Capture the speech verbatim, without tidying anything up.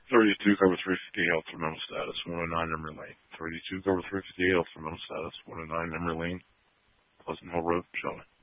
thirty-two cover three fifty-eight Health mental status, one oh nine Emery Lane. thirty-two cover three fifty-eight Health mental status, one oh nine Emery Lane, Pleasant Hill Road, Shelby.